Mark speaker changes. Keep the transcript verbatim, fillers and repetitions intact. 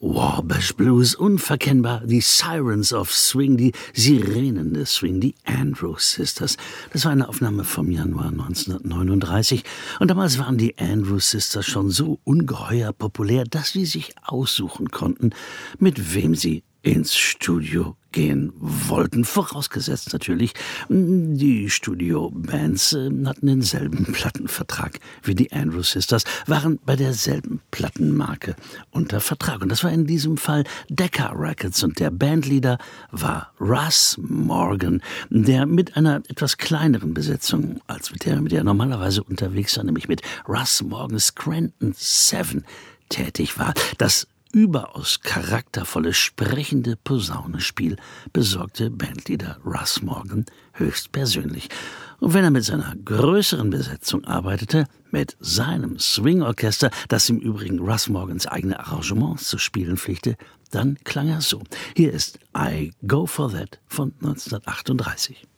Speaker 1: Wabash Blues, unverkennbar, die Sirens of Swing, die Sirenen des Swing, die Andrews Sisters. Das war eine Aufnahme vom Januar neunzehnhundertneununddreißig. Und damals waren die Andrews Sisters schon so ungeheuer populär, dass sie sich aussuchen konnten, mit wem sie ins Studio gehen wollten. Vorausgesetzt natürlich, die Studiobands hatten denselben Plattenvertrag wie die Andrews Sisters, waren bei derselben Plattenmarke unter Vertrag. Und das war in diesem Fall Decca Records. Und der Bandleader war Russ Morgan, der mit einer etwas kleineren Besetzung, als mit der, mit der er normalerweise unterwegs war, nämlich mit Russ Morgan's Scranton Seven tätig war. Das überaus charaktervolle, sprechende Posaunespiel besorgte Bandleader Russ Morgan höchstpersönlich. Und wenn er mit seiner größeren Besetzung arbeitete, mit seinem Swing-Orchester, das im Übrigen Russ Morgans eigene Arrangements zu spielen pflegte, dann klang er so. Hier ist I Go For That von neunzehnhundertachtunddreißig.